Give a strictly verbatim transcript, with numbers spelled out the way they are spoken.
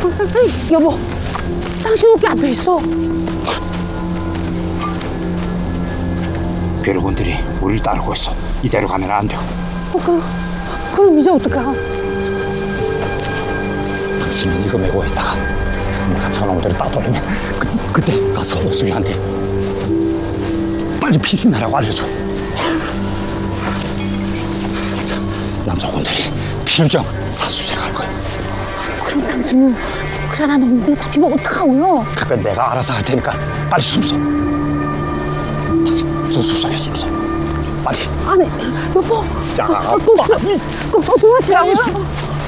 여보, 당신 여기 앞에 있어. 괴로운들이 우리를 따르고 있어. 이대로 가면 안 돼. 어, 그럼, 그럼 이제 어떡해? 당신은 이거 메고 있다가 우리가 저놈들을 따돌리면 그, 그때 가서 오수리한테 빨리 피신하라고 알려줘. 자, 남자분들이 필경 사수색 할 거야. 그럼 당신은 그러나 놈들 잡히면 어떡하고요? 그건 내가 알아서 할 테니까 빨리 숨소. 다시 저 숲속에 숨소. 빨리. 아니, 여보. 자, 꼭, 꼭, 꼭 조심하시라고요.